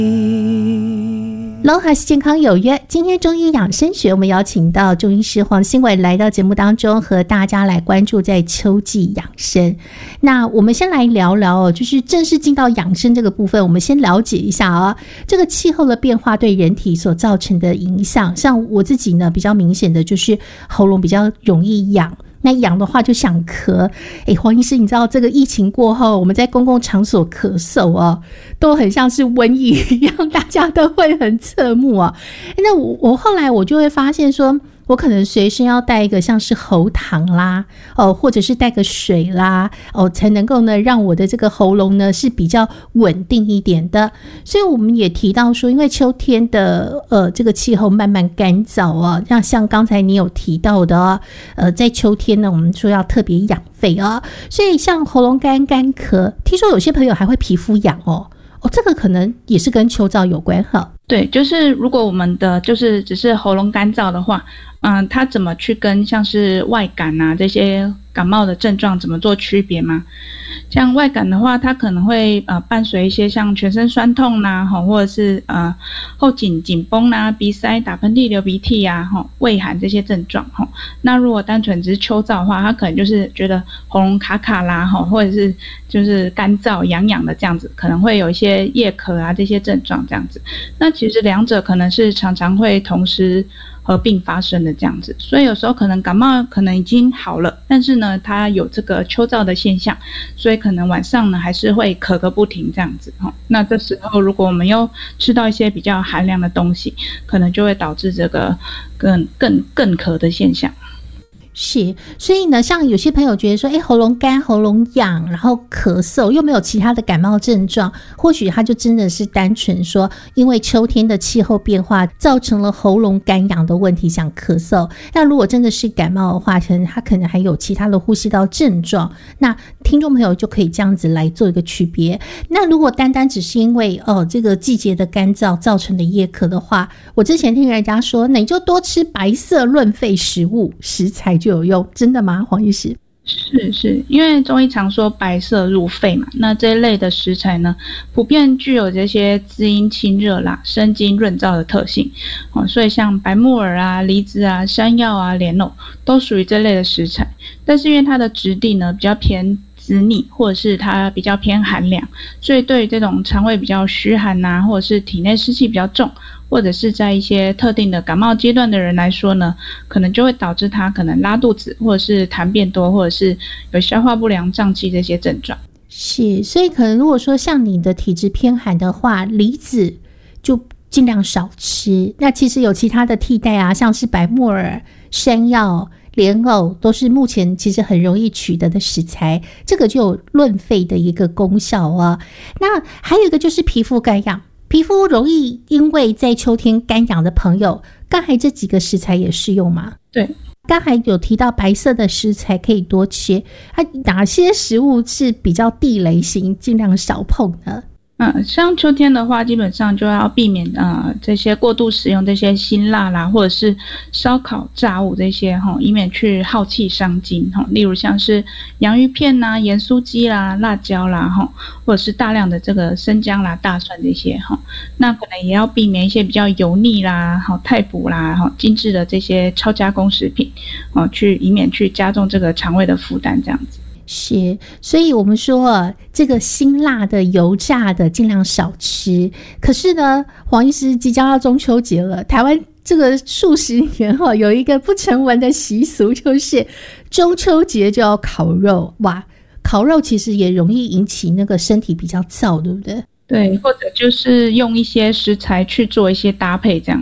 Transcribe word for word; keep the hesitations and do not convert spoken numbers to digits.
Lohas 健康有约，今天中医养生学我们邀请到中医师黄馨伟来到节目当中，和大家来关注在秋季养生。那我们先来聊聊哦，就是正式进到养生这个部分，我们先了解一下啊、哦，这个气候的变化对人体所造成的影响。像我自己呢，比较明显的就是喉咙比较容易痒。那痒的话就想咳，诶，黄医师，你知道这个疫情过后，我们在公共场所咳嗽哦，都很像是瘟疫一样，大家都会很侧目啊。那我我后来我就会发现说，我可能随身要带一个像是喉糖啦，哦，或者是带个水啦，哦，才能够呢让我的这个喉咙呢是比较稳定一点的。所以我们也提到说，因为秋天的呃这个气候慢慢干燥啊，像像刚才你有提到的、啊，呃，在秋天呢，我们说要特别养肺啊，所以像喉咙干、干咳，听说有些朋友还会皮肤痒哦。哦，这个可能也是跟秋燥有关哈。 对，就是如果我们的就是只是喉咙干燥的话，嗯，它怎么去跟像是外感啊这些感冒的症状怎么做区别吗？像外感的话，它可能会呃伴随一些像全身酸痛啦、啊，或者是呃后颈紧绷啦、啊、鼻塞、打喷嚏、流鼻涕啊、畏寒这些症状。那如果单纯只是秋燥的话，它可能就是觉得喉咙卡卡啦，或者是就是干燥痒痒的这样子，可能会有一些夜咳啊这些症状这样子。那其实两者可能是常常会同时合并发生的这样子，所以有时候可能感冒可能已经好了，但是呢它有这个秋燥的现象，所以可能晚上呢还是会咳个不停这样子。那这时候如果我们又吃到一些比较寒凉的东西，可能就会导致这个更更更咳的现象。 是，所以呢，像有些朋友觉得说，哎，喉咙干、喉咙痒，然后咳嗽，又没有其他的感冒症状，或许他就真的是单纯说，因为秋天的气候变化造成了喉咙干痒的问题，想咳嗽。那如果真的是感冒的话，可能他可能还有其他的呼吸道症状。那听众朋友就可以这样子来做一个区别。那如果单单只是因为哦这个季节的干燥造成的夜咳的话，我之前听人家说，那你就多吃白色润肺食物食材就有用，真的吗，黄医师？ 是是，因为中医常说白色入肺嘛，那这一类的食材呢，普遍具有这些滋阴清热啦、生津润燥的特性、哦、所以像白木耳啊、梨子啊、山药啊、莲藕都属于这类的食材。但是因为它的质地呢比较偏滋腻，或者是它比较偏寒凉，所以对于这种肠胃比较虚寒啊，或者是体内湿气比较重，或者是在一些特定的感冒阶段的人来说呢，可能就会导致他可能拉肚子，或者是痰变多，或者是有消化不良、胀气这些症状。 是，所以可能如果说像你的体质偏寒的话，梨子就尽量少吃。那其实有其他的替代啊，像是白木耳、山药、莲藕都是目前其实很容易取得的食材，这个就有润肺的一个功效啊。那还有一个就是皮肤干痒，皮肤容易因为在秋天干痒的朋友，刚才这几个食材也适用吗？ 对， 刚才有提到白色的食材可以多吃，它哪些食物是比较地雷型，尽量少碰呢？ 嗯，像秋天的话，基本上就要避免呃这些过度使用这些辛辣啦，或者是烧烤炸物这些哈，以免去耗气伤筋哈。例如像是洋芋片啦、盐酥鸡啦、辣椒啦哈，或者是大量的这个生姜啦、大蒜这些哈。那可能也要避免一些比较油腻啦、哈太补啦、哈精致的这些超加工食品哦，去以免去加重这个肠胃的负担这样子。 是，所以我们说啊，这个辛辣的、油炸的尽量少吃。可是呢，黄医师即将要中秋节了，台湾这个数十年哈、哦，有一个不成文的习俗，就是中秋节就要烤肉。哇，烤肉其实也容易引起那个身体比较燥，对不对？ 对，或者就是用一些食材去做一些搭配这样。